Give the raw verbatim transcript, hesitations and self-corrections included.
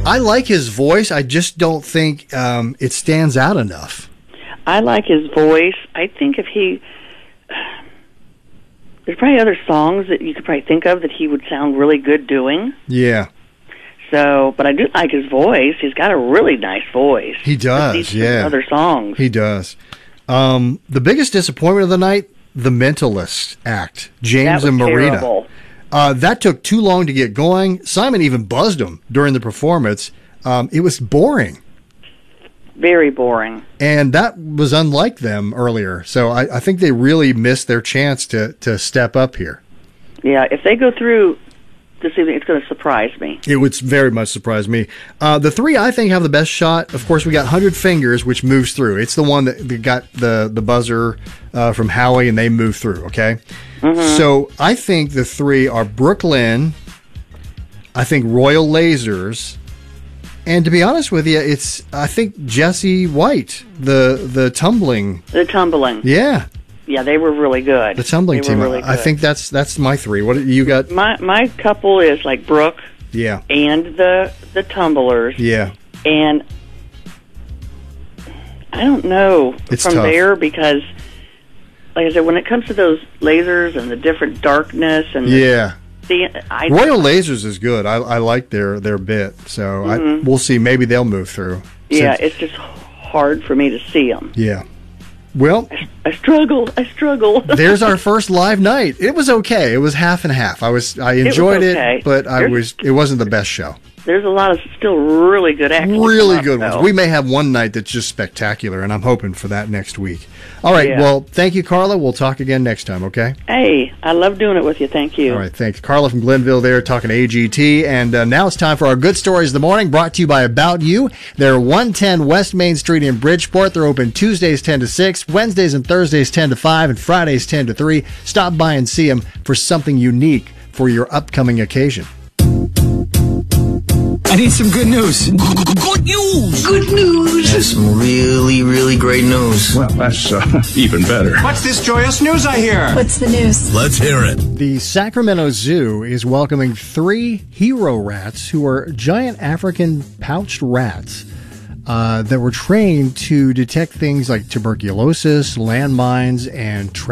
I like his voice. I just don't think um, it stands out enough. I like his voice. I think if he... There's probably other songs that you could probably think of that he would sound really good doing. Yeah. So, but I do like his voice. He's got a really nice voice. He does, yeah. Other songs. He does. Um, the biggest disappointment of the night, The Mentalist act, James and Marita. Terrible. Uh, that took too long to get going. Simon even buzzed him during the performance. Um, it was boring. Very boring. And that was unlike them earlier. So I, I think they really missed their chance to, to step up here. Yeah, if they go through this evening, it's going to surprise me. It would very much surprise me. Uh, the three I think have the best shot. Of course, we got one hundred Fingers, which moves through. It's the one that, that got the, the buzzer uh, from Howie, and they move through, okay? Mm-hmm. So I think the three are Brooklyn, I think Royal Lasers, and to be honest with you, it's I think Jesse White, the the tumbling. The tumbling. Yeah. Yeah, they were really good. The tumbling they team. Really I think that's that's my three. What you got? My my couple is like Brooke. Yeah. And the the tumblers. Yeah. And I don't know it's from tough. there because, like I said, when it comes to those lasers and the different darkness and yeah. The, I, Royal Lasers is good. I, I like their, their bit. So mm-hmm. I, we'll see. Maybe they'll move through. Yeah, Since, it's just hard for me to see them. Yeah. Well, I, I struggle. I struggle. There's our first live night. It was okay. It was half and half. I was I enjoyed it, okay. it but I there's, was it wasn't the best show. There's a lot of still really good acts. Really good up, ones. We may have one night that's just spectacular, and I'm hoping for that next week. All right. Yeah. Well, thank you, Carla. We'll talk again next time, okay? Hey, I love doing it with you. Thank you. All right. Thanks. Carla from Glenville there talking A G T. And uh, now it's time for our Good Stories of the Morning, brought to you by About You. They're one ten West Main Street in Bridgeport. They're open Tuesdays ten to six, Wednesdays and Thursdays ten to five, and Fridays ten to three. Stop by and see them for something unique for your upcoming occasion. I need some good news. Good news. Good news. That's some really, really great news. Well, that's uh, even better. What's this joyous news I hear? What's the news? Let's hear it. The Sacramento Zoo is welcoming three hero rats who are giant African pouched rats uh, that were trained to detect things like tuberculosis, landmines, and